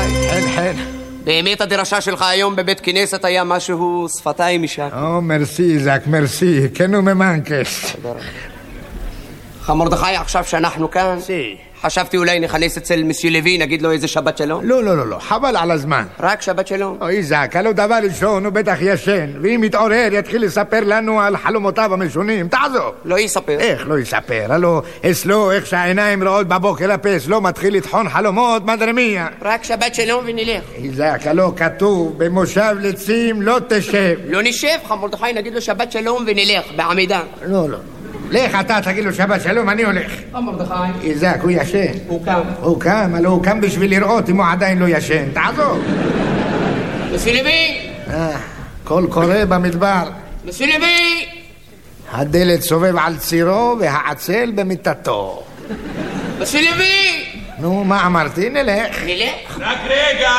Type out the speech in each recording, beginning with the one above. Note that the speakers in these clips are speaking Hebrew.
חן. באמת הדרשה שלך היום בבית כנסת היה משהו שפתיים משק. מרסי, זק, מרסי. כנו ממנקס. מרדכי, עכשיו שאנחנו כאן, חשבתי אולי נכנס אצל מסיו לוי, נגיד לו איזה שבת שלום. לא, חבל על הזמן. רק שבת שלום. אוי זק, הלא דבר ראשון הוא בטח ישן, ואם יתעורר יתחיל לספר לנו על חלומותיו המשונים. תעזוב. לא יספר. איך לא יספר? הלא אצלו איך שהעיניים רעות בבוקר הפס לא מתחיל לטחון חלומות מדרמיה. רק שבת שלום ונלך. זק, הלא כתוב במושב לצים לא תשב. לא נשב, מרדכי, נגיד לו שבת שלום ונלך בעמידה. לא. לך אתה תגיד לו שבת שלום, אני הולך. מרדכי. איזק, הוא ישן. הוא קם. אבל הוא קם בשביל לראות אם הוא עדיין לא ישן. תעזוב. מסיו לוי. קול קורא במדבר. מסיו לוי. הדלת סובב על צירו והעצל במיטתו. מסיו לוי. נו, מה אמרתי? נלך. רק רגע.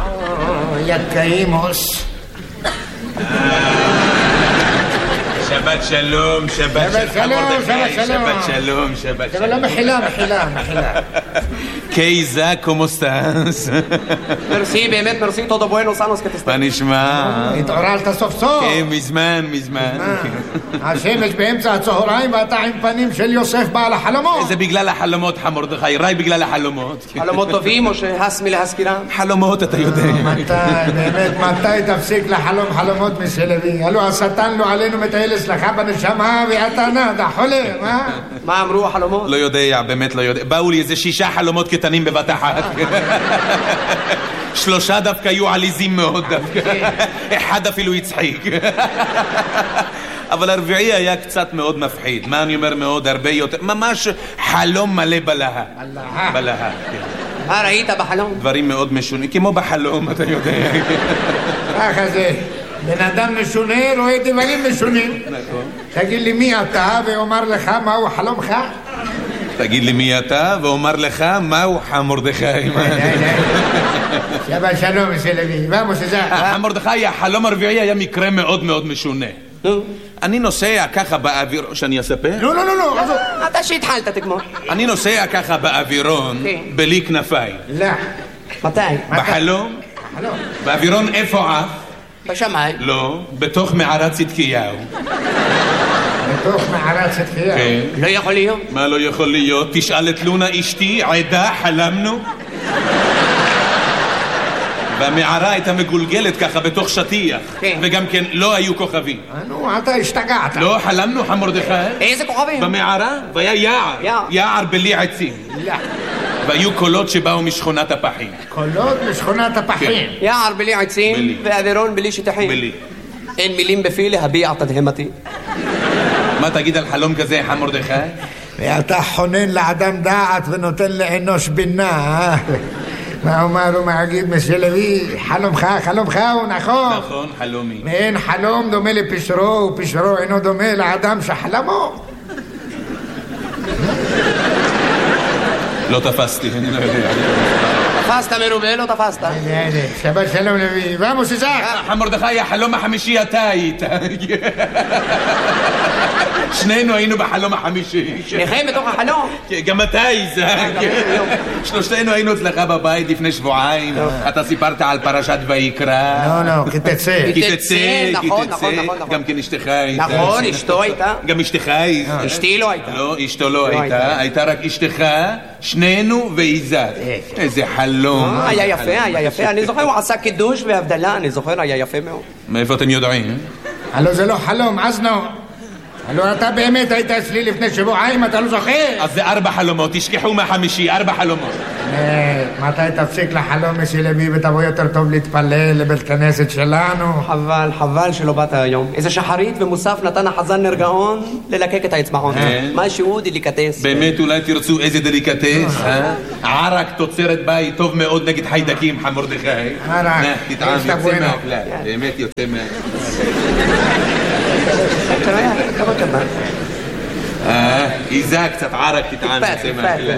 יקאימוס. שבת שלום, שבת שלום. לא, מחילה. קייזה, כמו סטאס? מרסי, באמת מרסי, תודה בואנו סאנוס כתסתר. מה נשמע? התעוררת סוף סוף. כן, מזמן. השמש באמצע הצהריים ואתה עם פנים של יוסף בעל החלומות. זה בגלל החלומות, מרדכי, רק בגלל החלומות. חלומות טובים או שהסמי להזכירם? חלומות, אתה יודע. מתי תפסיק לחלום חלומות מסלבי? הלוא השטן לא עלינו מטייל אצלך בנשמה ואתה נדה חולם, אה? מה אמרו החלומות? לא יודע, באמת לא יודע. באו לי איזה 6 חלומות קטנים בבת אחת. 3 דווקא היו עליזים מאוד דווקא. 1 אפילו הצחיק. אבל הרביעי היה קצת מאוד מפחיד. מה אני אומר מאוד? הרבה יותר. ממש חלום מלא בלהה. בלהה, כן. מה ראית בחלום? דברים מאוד משונים, כמו בחלום, אתה יודע. ככה זה. בן אדם משונה רואה דברים משונים. נכון. תגיד לי מי אתה ואומר לך מהו חלומך? תגיד לי מי אתה ואומר לך מהו מרדכי. שבת שלום מסלבי. ואמוס זה. מרדכי, החלום הרביעי היה מקרה מאוד מאוד משונה. אני נוסע ככה באוויר... שאני אספר? לא. אתה שהתחלת תגמור. אני נוסע ככה באווירון בלי כנפיים. לא. מתי? בחלום? באווירון איפה עף? בשמיים. לא, בתוך מערת צדקיהו. בתוך מערת צדקיהו? כן. לא יכול להיות. מה לא יכול להיות? תשאל את לונה אשתי, עדה, חלמנו. והמערה הייתה מגולגלת ככה בתוך שטיח. כן. וגם כן לא היו כוכבים. נו, אתה השתגעת. לא, חלמנו מרדכי. איזה כוכבים? במערה, והיה יער. יער בלי עצים. לא. והיו קולות שבאו משכונת הפחים. קולות משכונת הפחים. יער בלי עצים ואווירון בלי שטחים. בלי. אין מילים בפי להביע תדהמתי. מה תגיד על חלום כזה, מרדכי? ואתה חונן לאדם דעת ונותן לאנוש בינה. מה אומר ומגיד מסלבי? חלומך הוא נכון. נכון, חלומי. ואין חלום דומה לפשרו, ופשרו אינו דומה לאדם שחלמו. לא תפסתי, אני לא יודע. תפסת מרובה, לא תפסת. שבת שלום לוי. ואמוס איזק. מרדכי, החלום החמישי אתה היית. שנינו היינו בחלום החמישי. שניכם בתוך החלום? גם אתה איזק. שלושתנו היינו אצלך בבית לפני שבועיים. אתה סיפרת על פרשת ויקרא. לא, כתצא. נכון. גם כן אשתך הייתה. נכון, אשתו הייתה. גם אשתך הייתה. אשתי לא הייתה. לא, אשתו לא הייתה. הייתה רק אשתך, שנינו ואיזק. איזה חלום. היה יפה. אני זוכר, הוא עשה קידוש והבדלה, אני זוכר, היה יפה מאוד. מאיפה אתם יודעים? הלו זה לא חלום, אזנו. הלו אתה באמת היית אצלי לפני שבועיים, אתה לא זוכר? אז זה 4 חלומות, תשכחו מהחמישי, 4 חלומות. מתי תפסיק לחלום מסלבי ותבוא יותר טוב להתפלל לבית כנסת שלנו? חבל שלא באת היום. איזה שחרית ומוסף נתן החזן נרגעון ללקק את האצבעון. משהו דליקטס. באמת אולי תרצו איזה דליקטס, ערק תוצרת בית טוב מאוד נגד חיידקים, מרדכי. ערק, תטעם, יוצא מהכלל, באמת יוצא מהכלל. איזה קצת ערק תטעם, יוצא מהכלל.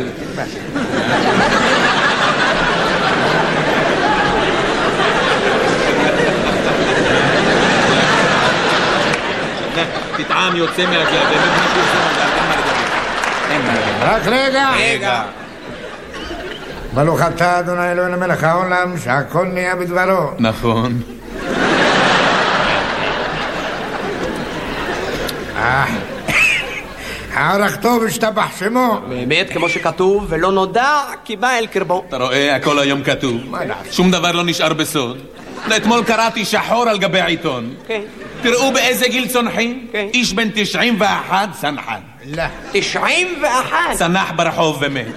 תטעם יוצא מהכלל, באמת משהו יוצא מהכלל. רק רגע. ברוך אתה אדוני אלוהינו מלך העולם שהכל נהיה בדברו. נכון. ערך טוב השתבח שמו. באמת כמו שכתוב, ולא נודע כי בא אל קרבו. אתה רואה, הכל היום כתוב. שום דבר לא נשאר בסוד. אתמול קראתי שחור על גבי עיתון. כן. תראו באיזה גיל צונחים. כן. איש בן 91 צנחן. לא. 91. צנח ברחוב ומת.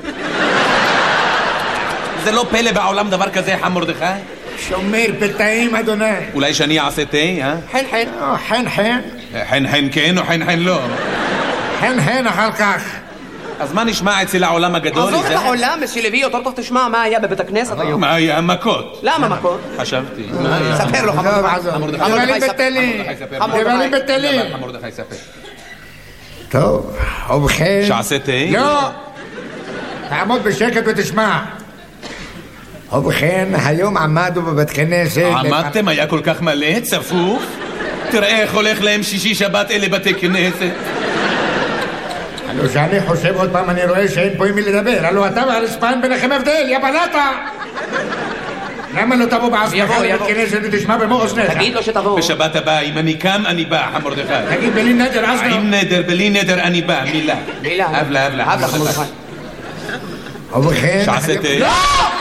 זה לא פלא בעולם דבר כזה, חם מרדכי? שומר פתאים אדוני. אולי שאני אעשה תה, אה? חן חן. חן חן. חן חן כן או חן חן לא? חן חן אחר כך. אז מה נשמע אצל העולם הגדול? עזוב את העולם, מסי לוי, יותר טוב תשמע מה היה בבית הכנסת היום. מה היה? מכות. למה מכות? חשבתי. ספר לו, דברים בטלים. דברים בטלים. מרדכי ספר. טוב, ובכן... שעשה תה? לא! תעמוד בשקט ותשמע. ובכן, היום עמדו בבית כנסת... עמדתם? היה כל כך מלא? צפוף? תראה איך הולך להם שישי שבת אלה בתי כנסת. הלו שאני חושב עוד פעם, אני רואה שאין פה עם מי לדבר. הלו אתה והרספן ביניכם הבדל, יא בלטה! למה לא תבוא בעצמך לבית כנסת ותשמע במו אוזניך? תגיד לו שתבוא. בשבת הבאה, אם אני קם, אני בא, חם מרדכי. תגיד בלי נדר, אז לא. עם נדר, בלי נדר, אני בא, מילה. מילה. הבלה, הבלה. הבלה, חם מרדכי. ובכן... שעשה תה? לא!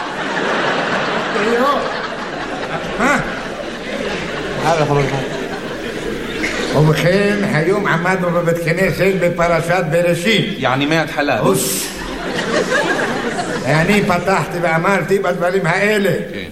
מה? הבלה, חם מרדכי. ובכן, היום עמדנו בבית כנסת בפרשת בראשית. יעני מההתחלה. אני פתחתי ואמרתי בדברים האלה.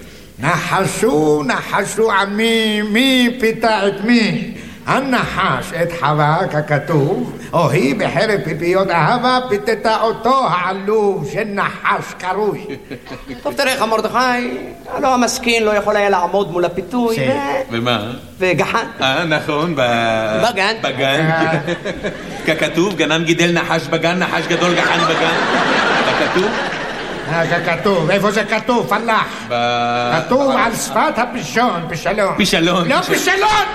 נחשו עמי, מי פיתה את מי? הנחש את חווה ככתוב, או היא בחרב פיפיות אהבה פיתתה אותו העלוב של נחש קרוי. טוב תראה חם מרדכי, הלא המסכין לא יכול היה לעמוד מול הפיתוי ומה? וגחן. נכון, בגן. בגן. ככתוב, גנן גידל נחש בגן, נחש גדול גחן בגן. ככתוב? ככתוב, איפה זה כתוב? פלח. כתוב על שפת הפישון, פישלון. פישלון. לא פישלון!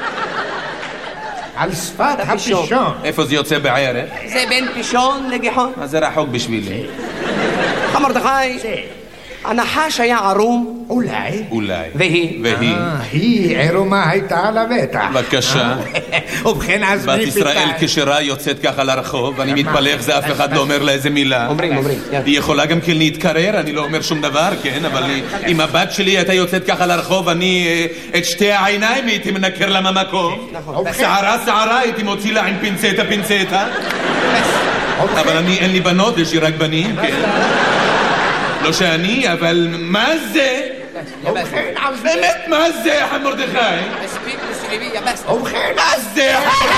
על שפת הפישון. איפה זה יוצא בערך? זה בין פישון לגיחון. אז זה רחוק בשבילי. חם מרדכי, הנחש היה ערום. אולי. והיא? היא עירומה הייתה על הבטח. בבקשה. ובכן אז מי פיתה? בת ישראל כשרה יוצאת ככה לרחוב, ואני מתפלא איך זה אף אחד לא אומר לה איזה מילה. אומרים. היא יכולה גם כן להתקרר, אני לא אומר שום דבר, כן, אבל אם הבת שלי הייתה יוצאת ככה לרחוב, אני את שתי העיניים הייתי מנקר לה מהמקום. שערה הייתי מוציא לה עם פינצטה. אבל אין לי בנות, יש לי רק בנים, כן. לא שאני, אבל מה זה? באמת מה זה, חם מרדכי? מספיק מסי לוי, יבס. ובכן מה זה?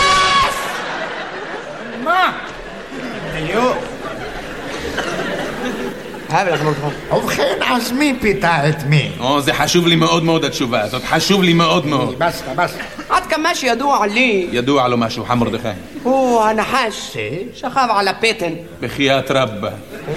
מה? הבלה חם מרדכי. ובכן אז מי פיתה את מי? זה חשוב לי מאוד מאוד התשובה הזאת, חשוב לי מאוד מאוד. בסטה. עד כמה שידוע לי, ידוע לו משהו, חם מרדכי. הוא הנחש שכב על הפטן. בחייאת רבא.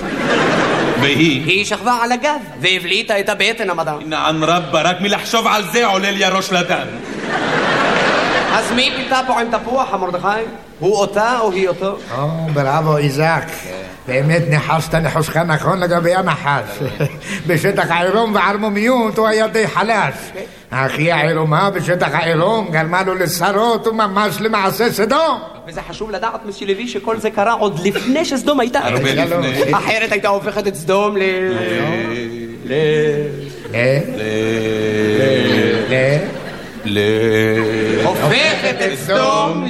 היא שכבה על הגב והבליטה את הבטן המדע. נען רבא, רק מלחשוב על זה עולה לי הראש לדם. אז מי פיתה פה עם תפוח, חם מרדכי? הוא אותה או היא אותו? בראבו איזק, באמת ניחשת ניחושך נכון לגבי הנחש. בשטח העירום וערמומיות הוא היה די חלש. אחי העירומה בשטח העירום גרמה לו לשרות וממש למעשה סדום. וזה חשוב לדעת מסי לוי שכל זה קרה עוד לפני שסדום הייתה. הרבה לפני. אחרת הייתה הופכת את סדום הופכת את סדום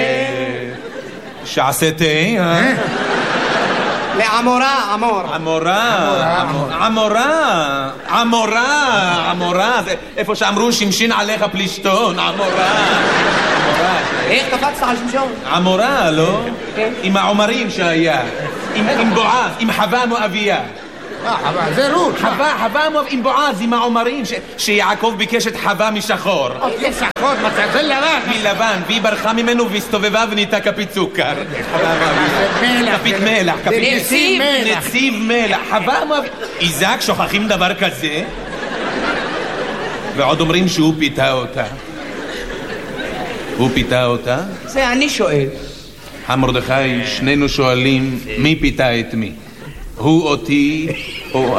שעשה תה, לעמורה, עמורה, זה איפה שאמרו שמשין עליך פלישתון, עמורה. איך קפצת על שמשון? עמורה, לא? עם העומרים שהיה, עם בועז, עם חווה מואביה. חווה, זה רות. חווה עם בועז, עם העומרים, שיעקב ביקש את חווה משחור. שחור, מצלצל לבן. מלבן, והיא ברחה ממנו והסתובבה ונהייתה כפית סוכר. כפית מלח. נציב מלח. חווה מואביה. איזק, שוכחים דבר כזה? ועוד אומרים שהוא פיתה אותה. הוא פיתה אותה? זה אני שואל. חם מרדכי, שנינו שואלים מי פיתה את מי. הוא אותי, או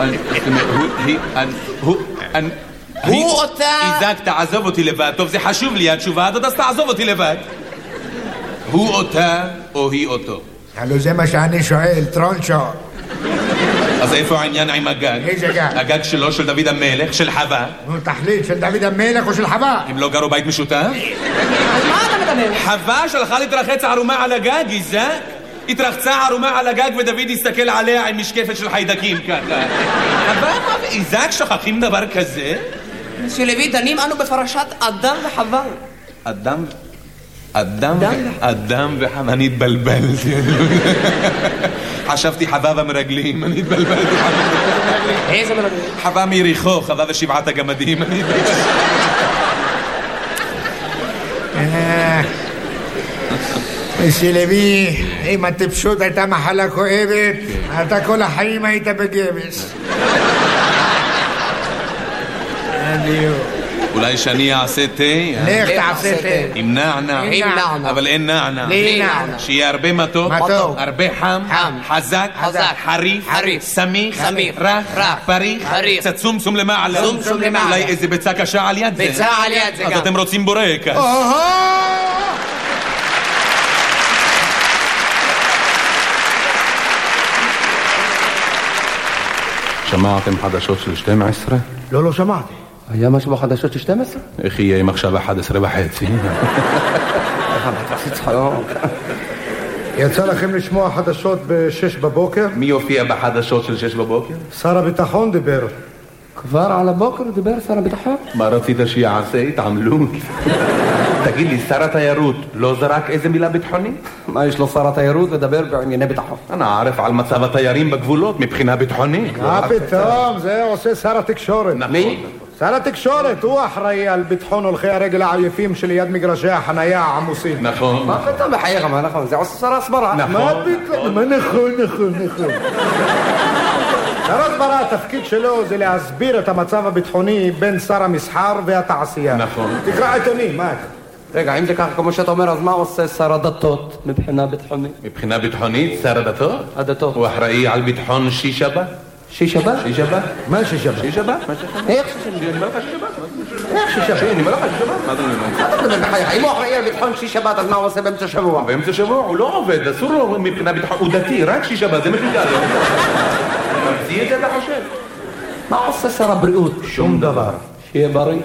הוא אותה. איזק, תעזוב אותי לבד. טוב, זה חשוב לי התשובה, אז תעזוב אותי לבד. הוא אותה או היא אותו? הלו זה מה שאני שואל, טרונצ'ו. אז איפה העניין עם הגג? איזה גג? הגג שלו, של דוד המלך, של חווה. נו, תחליט, של דוד המלך או של חווה? הם לא גרו בית משותף? על מה אתה מדבר? חווה שלחה להתרחץ ערומה על הגג, איזק? התרחצה ערומה על הגג ודוד הסתכל עליה עם משקפת של חיידקים ככה. חווה, איזק, שוכחים דבר כזה? שלוי, דנים אנו בפרשת אדם וחווה. אדם וחווה, אני התבלבלתי. חשבתי חווה ומרגלים, אני התבלבלתי. איזה מרגלים? חווה מיריחו, חווה ושבעת הגמדים. שלוי, אם הטיפשות הייתה מחלה כואבת, אתה כל החיים היית בגבס. אולי שאני אעשה תה? לך תעשה תה. עם נענע. אבל אין נענע. בלי נענע. שיהיה הרבה מתוק. הרבה חם. חזק. חריף. סמיך. רך. פריך. קצת צום למעלה. אולי איזה ביצה קשה על יד זה. ביצה על יד זה גם. אז אתם רוצים בורקס. שמעתם חדשות של 12? לא שמעתי. היה משהו בחדשות של 12? איך יהיה אם עכשיו 11:30? יצא לכם לשמוע חדשות ב-6 בבוקר? מי יופיע בחדשות של 6 בבוקר? שר הביטחון דיבר. כבר על הבוקר דיבר שר הביטחון? מה רצית שיעשה? התעמלות. תגיד לי, שר התיירות לא זרק איזה מילה ביטחונית? מה יש לו שר התיירות לדבר בענייני ביטחון? אני ערף על מצב התיירים בגבולות מבחינה ביטחונית. מה פתאום? זה עושה שר התקשורת. מי? שר התקשורת, הוא אחראי על ביטחון הולכי הרגל העייפים שליד מגרשי החנייה העמוסים. נכון. מה פתאום בחייך, מה נכון? זה עושה שר הסברה. מה פתאום? מה נכון. שר הסברה, התפקיד שלו זה להסביר את המצב הביטחוני בין שר המסחר והתעשייה. נכון. תקרא עיתונים, מה? רגע, אם זה ככה כמו שאתה אומר, אז מה עושה שר הדתות מבחינה ביטחונית? מבחינה ביטחונית, שר הדתות? הדתות. הוא אחראי על ביטחון שישבת? שישבת? שישבת? מה שישבת? שישבת? איך אני אומר לך שישבת? איך שישבת? אני אומר לך שישבת? מה אתה אומר? אתה מדבר בחייך, אם הוא אחראי על ביטחון שישבת, אז מה הוא עושה באמצע שבוע? באמצע שבוע הוא לא עובד, אסור לו מבחינה ביטחון, הוא דתי, רק שישבת, זה מחיקה לו. ממציא את זה אתה חושב? מה עושה שר הבריאות? שום דבר. שיהיה בריא.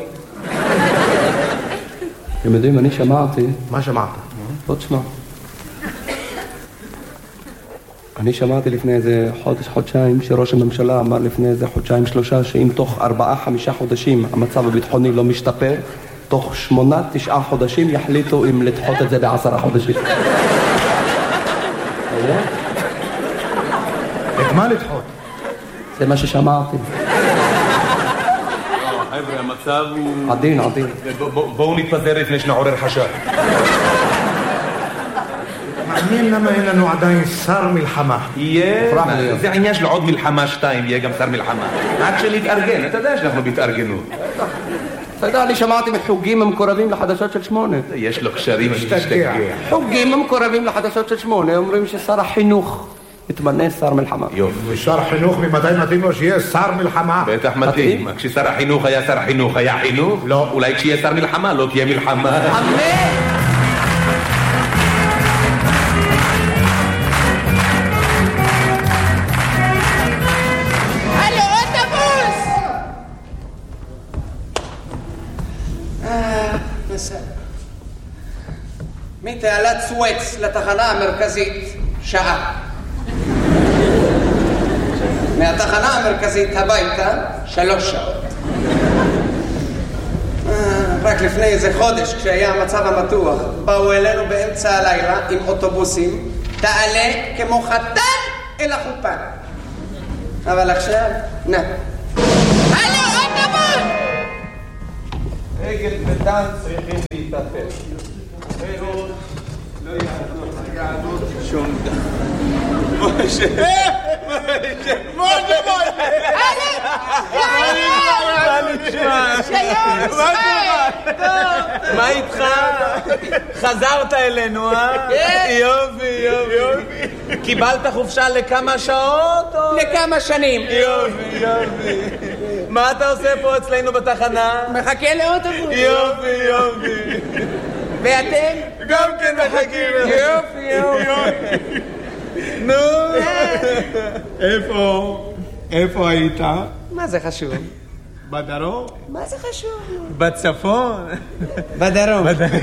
אתם יודעים, אני שמעתי... מה שמעת? בוא תשמע. אני שמעתי לפני איזה חודשיים, שראש הממשלה אמר לפני איזה 2-3 שאם תוך 4-5 חודשים המצב הביטחוני לא משתפר, תוך 8-9 חודשים יחליטו אם לדחות את זה ב10 חודשים. את מה לדחות? זה מה ששמעתי. חבר'ה, המצב הוא... עדין. בואו נתפזר לפני שנעורר חשד. מעניין למה אין לנו עדיין שר מלחמה. זה עניין של עוד מלחמה 2, יהיה גם שר מלחמה. עד שנתארגן, אתה יודע שאנחנו בהתארגנות. אתה יודע, אני שמעתי מחוגים המקורבים לחדשות של 8. יש לו קשרים, משתגע. חוגים המקורבים לחדשות של 8 אומרים ששר החינוך יתמנה שר מלחמה. יופי. ושר חינוך ממתי מתאים לו שיהיה שר מלחמה? בטח מתאים. כששר החינוך היה שר החינוך, היה חינוך? לא. אולי כשיהיה שר מלחמה, לא תהיה מלחמה. אמן! מתעלת סואץ לתחנה המרכזית שעה. מהתחנה המרכזית הביתה 3 שעות. רק לפני איזה חודש כשהיה המצב המתוח באו אלינו באמצע הלילה עם אוטובוסים, תעלה כמו חתן אל החופה. אבל עכשיו נה. הלו אוטובוס! רגל וטן צריכים להתאפס. לא יעדות שום דבר. משה! מה איתך? חזרת אלינו, אה? יופי. קיבלת חופשה לכמה שעות או... לכמה שנים. יופי. מה אתה עושה פה אצלנו בתחנה? מחכה לאוטובוס. יופי. ואתם? גם כן מחכים. יופי. נו. איפה היית? מה זה חשוב? בדרום? מה זה חשוב? בצפון. בדרום.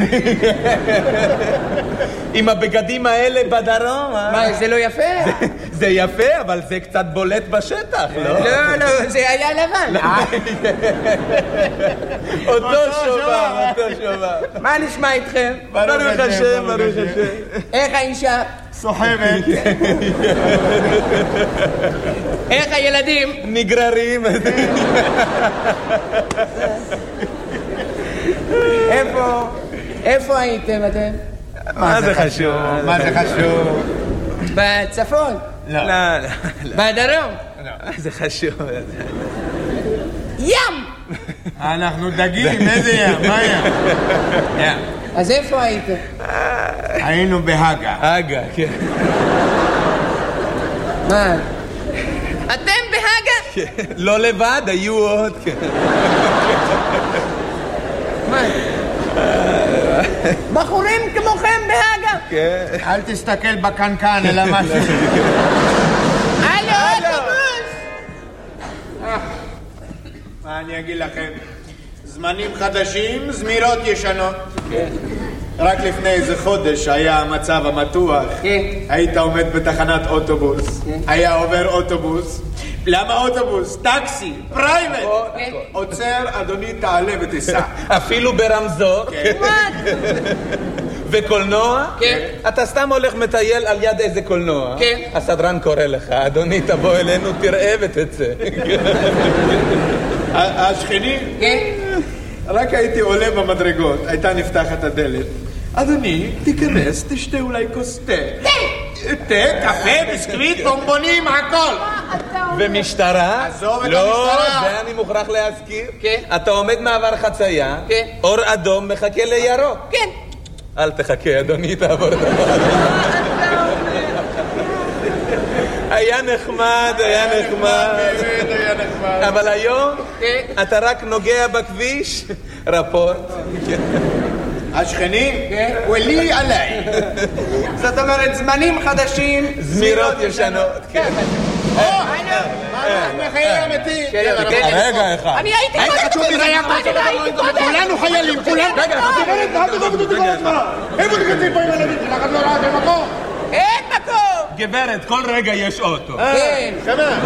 עם הבגדים האלה בדרום, מה, זה לא יפה? זה יפה, אבל זה קצת בולט בשטח, לא? לא, זה היה לבן. אותו שובר. מה נשמע איתכם? ברוך השם. איך האישה? סוחבת. איך הילדים? נגררים. איפה הייתם אתם? מה זה חשוב? בצפון? לא. בדרום? זה חשוב. ים! אנחנו דגים, איזה ים? מה ים? אז איפה הייתם? היינו בהגה. כן. מה? אתם בהגה? לא לבד, היו עוד. מה? בחורים כמוכם בהגה? כן. אל תסתכל בקנקן, אלא משהו. הלו, אוטובוס! מה אני אגיד לכם? זמנים חדשים, זמירות ישנות. רק לפני איזה חודש היה המצב המתוח. היית עומד בתחנת אוטובוס. היה עובר אוטובוס. למה אוטובוס? טקסי, פרייבט. עוצר, אדוני, תעלה ותיסע. אפילו ברמזור. וקולנוע? כן. אתה סתם הולך מטייל על יד איזה קולנוע. כן. הסדרן קורא לך, אדוני, תבוא אלינו, תראה ותצא. השכנים? כן. רק הייתי עולה במדרגות, הייתה נפתחת הדלת. אדוני, תיכנס, תשתה אולי כוס תה. תה, קפה, ביסקוויט, בומבונים, הכל. ומשטרה? עזוב את לא, המשטרה. זה אני מוכרח להזכיר. כן. אתה עומד מעבר חצייה, כן. אור אדום מחכה לירוק. כן. אל תחכה, אדוני, תעבור את המעבר. היה נחמד. באמת היה נחמד. אבל היום כן. אתה רק נוגע בכביש, רפורט. השכנים? ולי עליי. זאת אומרת, זמנים חדשים. זמירות ישנות. כן. חייל אמיתי. רגע אחד. אני הייתי כולנו חיילים, כולנו. רגע, איפה תקצים פה עם הילדים שלך? את לא ראה במקום? אין מקום. גברת, כל רגע יש אוטו. כן. שמה?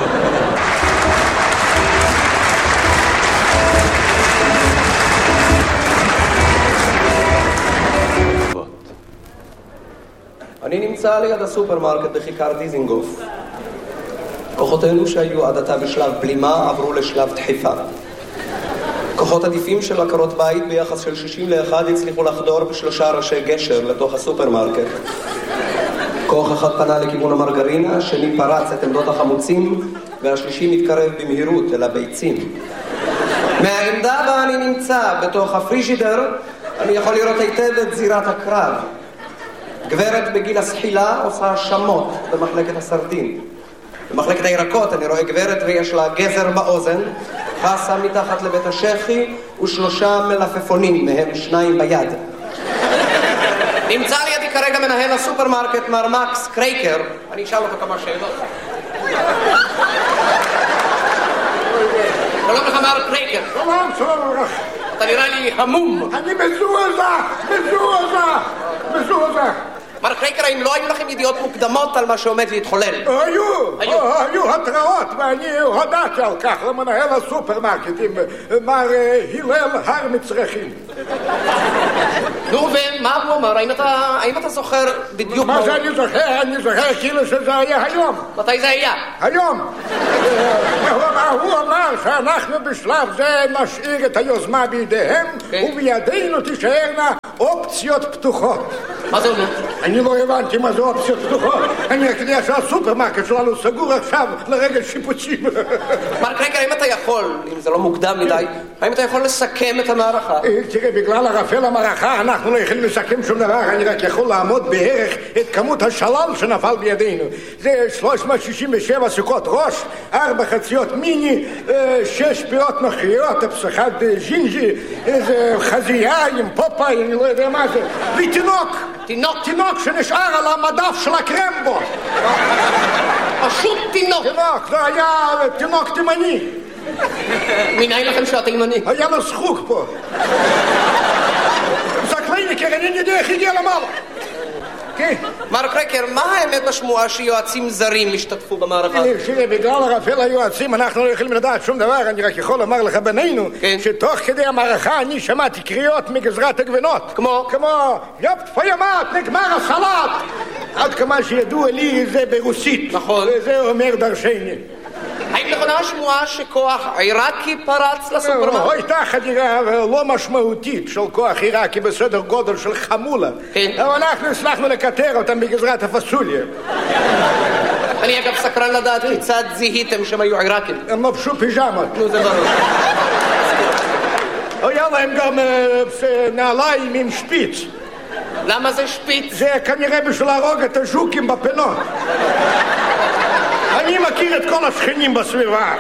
אני נמצא ליד הסופרמרקט בכיכר דיזינגוף. כוחותינו שהיו עד עתה בשלב בלימה עברו לשלב דחיפה. כוחות עדיפים של עקרות בית ביחס של 60-1 הצליחו לחדור ב3 ראשי גשר לתוך הסופרמרקט. כוח אחד פנה לכיוון המרגרינה, השני פרץ את עמדות החמוצים, והשלישי מתקרב במהירות אל הביצים. מהעמדה בה אני נמצא בתוך הפריג'ידר, אני יכול לראות היטב את זירת הקרב. גברת בגיל הסחילה עושה שמות במחלקת הסרטין. במחלקת הירקות אני רואה גברת ויש לה גזר באוזן, חסה מתחת לבית השכי ו3 מלפפונים, מהם 2 ביד. נמצא לידי כרגע מנהל הסופרמרקט מר מקס קרייקר. אני אשאל אותו כמה שאלות. שלום לך מר קרייקר. שלום לך. אתה נראה לי המום. אני מזועזע. מר קרייקר, האם לא היו לכם ידיעות מוקדמות על מה שעומד להתחולל? היו התראות, ואני הודעתי על כך למנהל הסופרמרקט עם מר הלל הר מצרכים. נו, ומה הוא אמר? האם אתה זוכר בדיוק מה זה אני זוכר? אני זוכר כאילו שזה היה היום. מתי זה היה? היום. הוא אמר שאנחנו בשלב זה נשאיר את היוזמה בידיהם, ובידינו תישארנה אופציות פתוחות. מה זה אומר? אני לא הבנתי מה זה אופציות פתוחות. אני רק יודע שהסופרמרקט שלנו סגור עכשיו לרגל שיפוצים. מר קרקר, האם אתה יכול, אם זה לא מוקדם מדי, האם אתה יכול לסכם את המערכה? תראה, בגלל ערפל המערכה אנחנו לא יכולים לסכם שום דבר. אני רק יכול לעמוד בערך את כמות השלל שנפל בידינו. זה 367 סיכות ראש, 4 חציות מיני, 6 פירות נוכריות, אחד ג'ינג'י, איזה חזייה עם פופאי, אני לא יודע מה זה, ותינוק. תינוק שנשאר על המדף של הקרמבו. פשוט תינוק. זה היה תינוק תימני. מנהל לכם שאתה תימני? היה לו שחוק פה. זקליניקר, אני יודע איך הגיע למעלה. מר קרקר, מה האמת בשמועה שיועצים זרים השתתפו במערכה? תראה, בגלל ערפל היועצים אנחנו לא יכולים לדעת שום דבר. אני רק יכול לומר לך בינינו שתוך כדי המערכה אני שמעתי קריאות מגזרת הגבינות. כמו יופט פיימט, נגמר הסלט. עד כמה שידוע לי זה ברוסית. נכון. וזה אומר דרשני. האם נכונה השמועה שכוח עיראקי פרץ לסופרמרקט? הייתה חדירה לא משמעותית של כוח עיראקי בסדר גודל של חמולה. אבל אנחנו הצלחנו לקטר אותם בגזרת הפסוליה. אני אגב סקרן לדעת כיצד זיהיתם שהם היו עיראקים. הם לבשו פיג'מות. נו, זה ברור. היה להם גם נעליים עם שפיץ. למה זה שפיץ? זה כנראה בשביל להרוג את הז'וקים בפינות. אני מכיר את כל השכנים בסביבה.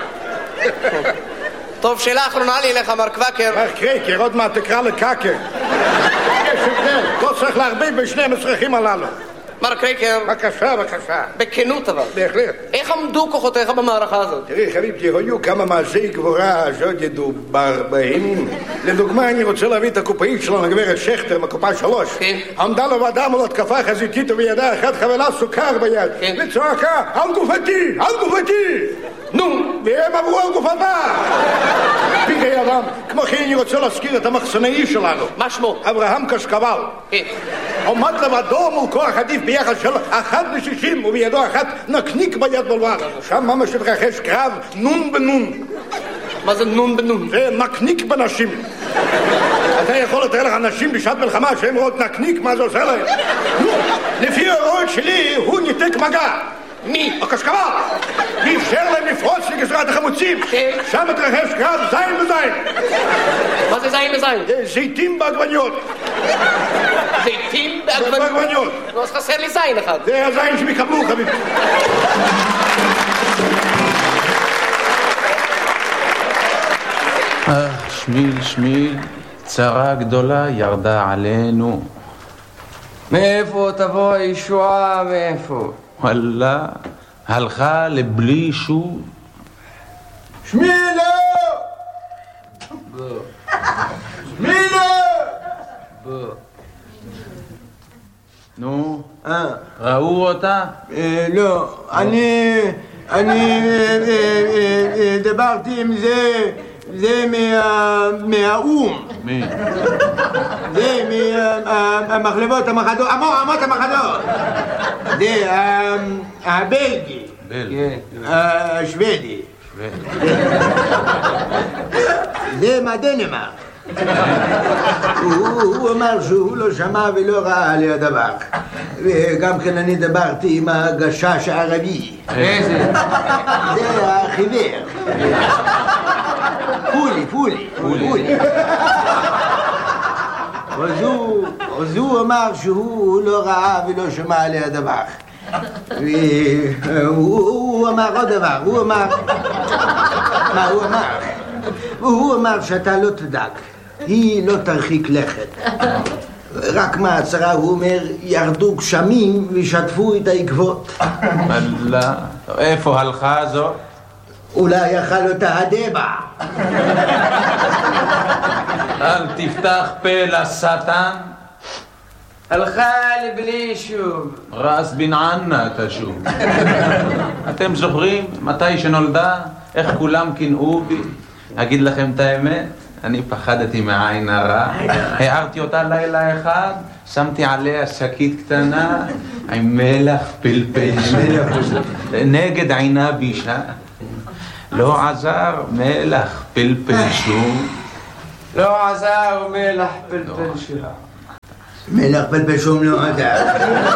טוב, שאלה אחרונה לי לך, מר קוואקר. מר קרקר, עוד מעט תקרא לקקר. יש הבדל, לא צריך להרביב בשני המצרכים הללו. מר קרקר. בבקשה. בכנות אבל. בהחלט. איך עמדו כוחותיך במערכה הזאת? תראי, חביבתי, היו כמה מעשי גבורה שעוד ידובר בהם. לדוגמה, אני רוצה להביא את הקופאית שלנו, הגברת שכטר, מקופה 3. כן. עמדה לבדה מול התקפה חזיתית ובידה אחת חבלה סוכר ביד. כן. וצועקה, על גופתי! נו, והם עברו על גופתה. פיקי אדם, כמו כן אני רוצה להזכיר את המחסנאי שלנו. מה שמו? אברהם קשקבל. כן. עומד לבדו מול כוח עדיף ביחס של 1:60 ובידו אחת נקניק ביד בלבד. שם ממש התרחש קרב נון בנון. מה זה נון בנון? זה נקניק בנשים. אתה יכול לתאר לך אנשים בשעת מלחמה שהם רואות נקניק, מה זה עושה להם? לפי ההוראות שלי הוא ניתק מגע. מי? הקשקבל. ואפשר להם לפרוץ לגזרת החמוצים. כן. שם התרחש קרב זין בזין. מה זה זין בזין? זיתים בעגבניות. זיתים בעגבניות? לא, אז חסר לי זין אחד. זה הזין שהם יקבלו, חביבי. שמיל, צרה גדולה ירדה עלינו. מאיפה תבוא הישועה, מאיפה? וואלה, הלכה לבלי שוב. שמילה! נו, ראו אותה? לא, אני דיברתי עם זה מהאום. מי? זה מהמחלבות המחדות, אמות המחדות. זה הבלגי. השוודי. זה מהדנמרק. הוא אמר שהוא לא שמע ולא ראה על הדבר. וגם כן אני דיברתי עם הגשש הערבי. איזה? זה החיוור. פולי. אז הוא אמר שהוא לא ראה ולא שמע על הדבר. הוא אמר עוד דבר. מה הוא אמר? הוא אמר שאתה לא תדאג, היא לא תרחיק לכת. רק מהצרה הוא אומר, ירדו גשמים ושטפו את העקבות. וואלה, איפה הלכה זו? אולי יאכל אותה הדבע. אל תפתח פה לשטן. הלכה לבלי שוב. רס בן ענה תשוב. אתם זוכרים מתי שנולדה? איך כולם קינאו בי? אגיד לכם את האמת, אני פחדתי מהעין הרע. הערתי אותה לילה אחד, שמתי עליה שקית קטנה עם מלח פלפל נגד עינה בישה. לא עזר מלח פלפל שום. לא עזר מלח פלפל שום. מלך פלפשום לא עדה.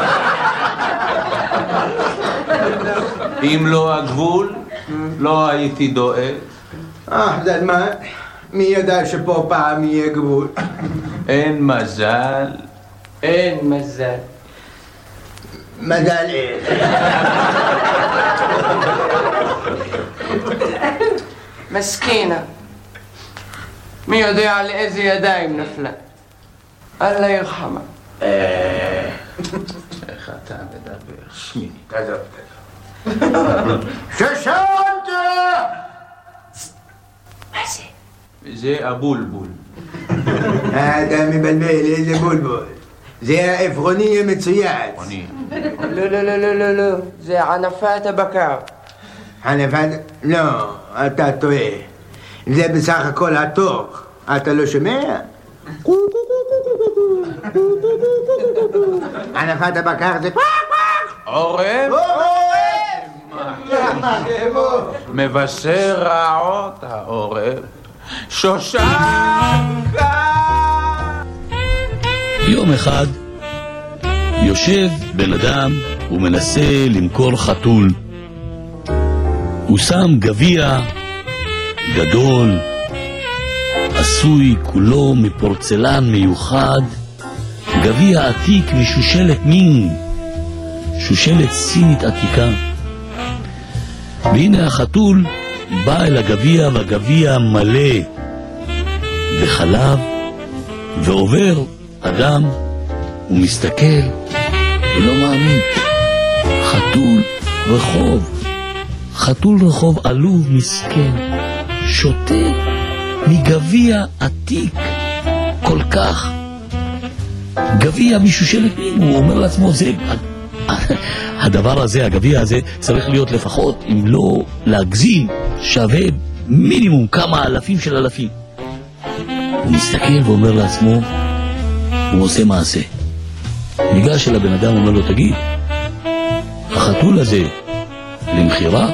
אם לא הגבול, לא הייתי דואג. זלמן, מי ידע שפה פעם יהיה גבול? אין מזל. אין מזל. מזל איך. מסכינה. מי יודע על איזה ידיים נפלה? אללה ירחמה. איך אתה מדבר? שמיני. תעזוב. ששנת! מה זה? זה הבולבול. אתה מבלבל, איזה בולבול. זה העפרוני המצויץ. לא, לא, לא, לא, לא, לא. זה ענפת הבקר. ענפת? לא, אתה טועה. זה בסך הכל התוך. אתה לא שומע? ענפת הבקר זה עורב? מבשר רעות העורב. שושנקה! יום אחד יושב בן אדם ומנסה למכור חתול. הוא שם גביע גדול, עשוי כולו מפורצלן מיוחד, גביע עתיק משושלת מינג, שושלת סינית עתיקה. והנה החתול בא אל הגביע, והגביע מלא בחלב, ועובר אדם ומסתכל ולא מאמין. חתול רחוב עלוב מסכן, שותה מגביע עתיק כל כך, גביע משושלת מין. הוא אומר לעצמו, זה הדבר הזה, הגביע הזה צריך להיות לפחות, אם לא להגזים, שווה מינימום כמה אלפים של אלפים. הוא מסתכל ואומר לעצמו, הוא עושה מעשה. ניגש אל הבן אדם, אומר לו, תגיד, החתול הזה למחירה?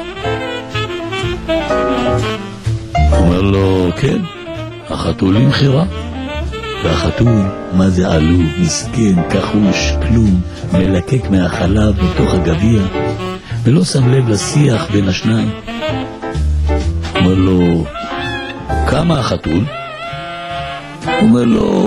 אומר לו, כן, החתול למחירה. והחתול, מה זה עלוב, מסכן, כחוש, כלום, מלקק מהחלב בתוך הגביע, ולא שם לב לשיח בין השניים. אומר לו, כמה החתול? אומר לו,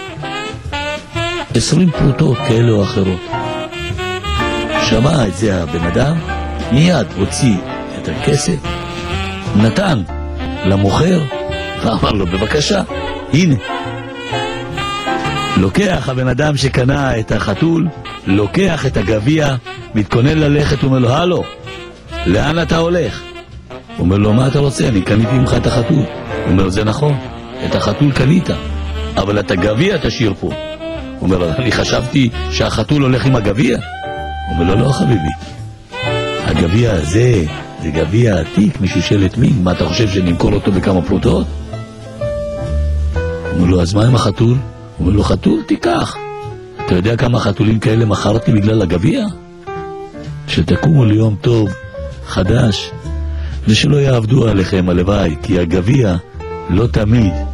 20 פרוטות כאלה או אחרות. שמע את זה הבן אדם, מיד הוציא את הכסף, נתן למוכר, ואמר לו, בבקשה, הנה. לוקח הבן אדם שקנה את החתול, לוקח את הגביע, מתכונן ללכת, אומר לו, הלו, לאן אתה הולך? אומר לו, מה אתה רוצה? אני קניתי ממך את החתול. אומר, זה נכון, את החתול קנית, אבל את הגביע תשאיר פה. אומר, אני חשבתי שהחתול הולך עם הגביע. אומר לו, לא חביבי, הגביע הזה זה גביע עתיק משושלת מין, מה אתה חושב שנמכור אותו בכמה פרוטות? אומר לו, אז מה עם החתול? אומר לו, חתול תיקח. אתה יודע כמה חתולים כאלה מכרתי בגלל הגביע? שתקומו ליום טוב חדש ושלא יעבדו עליכם הלוואי, כי הגביע לא תמיד